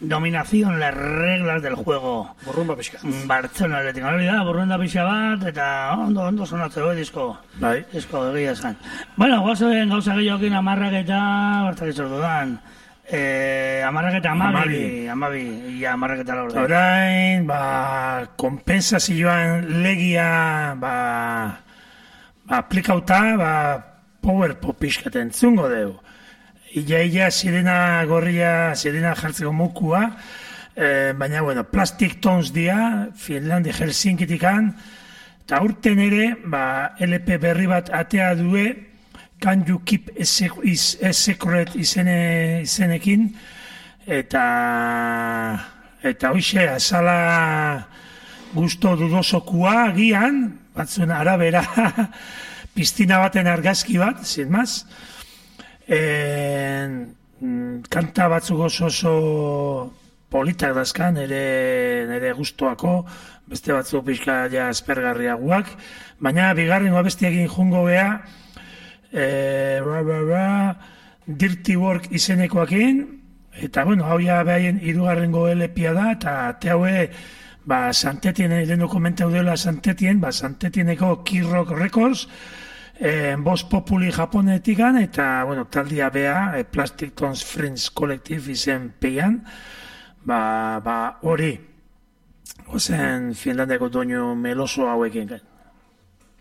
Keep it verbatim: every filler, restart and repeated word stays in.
dominación, las reglas del juego. Burrumba pixka. Bartzona Atlético, hori da, burrunda pixa bat, eta ondo, ondo sonatzeko, eh, disko. Bai. Disko, egia esan. Bueno, guazen gauza gehiagokin amarrak eta, bartak izortu dan, eh, amarrak eta amabi, amabi, ia amarrak eta laur. Orain, ba, kompensazioan legia, ba, ba aplikauta, ba, powerpop pixkaten zungo deu. Ia, ia, sirena gorria, sirena jartzeko mukua, eh, baina, bueno, Plastic Tones dia, Finlandi, Helsinkitikan, eta urten ere, ba, L P berri bat atea due, Can You Keep a Secret izene, izenekin, eta, eta hoxe, azala gusto dudosokua, agian, batzuen arabera, piztina baten argazki bat, zin maz, En, kanta batzuk oso oso politak dazkan, nire, nire gustoako, beste batzuk pixka ja aspergarriaguak, baina bigarrengo abestiakin jungo gea, e, ra, ra, ra, Dirty Work izenekoakin, eta bueno, hau ja behaien hirugarrengo L P-a da, eta te haue, ba, Santetien, lehen dokumentau dela Santetien, ba, Santetieneko Key Rock Records, Eh, Boss Populi japonetikan, eta, bueno, taldia bea, eh, Plastic Tones Friends Collective izen peian, ba, ba, hori, ozen Finlandeko doinu meloso hauekin.